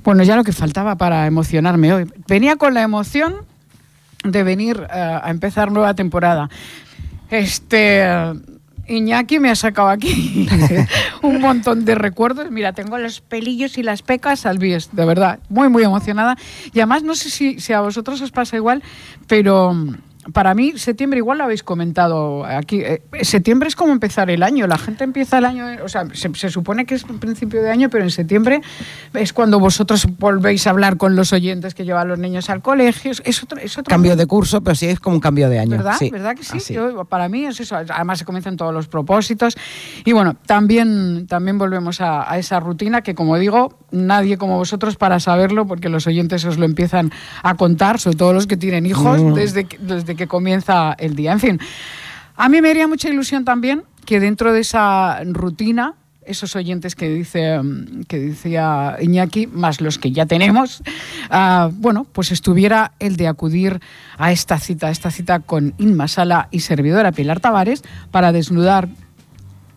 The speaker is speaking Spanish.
Bueno, ya lo que faltaba para emocionarme hoy. Venía con la emoción de venir a empezar nueva temporada. Iñaki me ha sacado aquí un montón de recuerdos. Mira, tengo los pelillos y las pecas al bies, de verdad, muy, muy emocionada. Y además, no sé si a vosotros os pasa igual, pero para mí, septiembre, igual lo habéis comentado aquí, septiembre es como empezar el año. La gente empieza el año, o sea, se supone que es principio de año, pero en septiembre es cuando vosotros volvéis a hablar con los oyentes que llevan a los niños al colegio. Es otro cambio de curso, pero sí es como un cambio de año. ¿Verdad? Sí. ¿Verdad que sí? Para mí es eso. Además se comienzan todos los propósitos. Y bueno, también volvemos a esa rutina que, como digo, nadie como vosotros para saberlo, porque los oyentes os lo empiezan a contar, sobre todo los que tienen hijos, desde que comienza el día. En fin, a mí me haría mucha ilusión también que dentro de esa rutina, esos oyentes que decía Iñaki, más los que ya tenemos, pues estuviera el de acudir a esta cita con Inma Sala y servidora Pilar Tavares para desnudar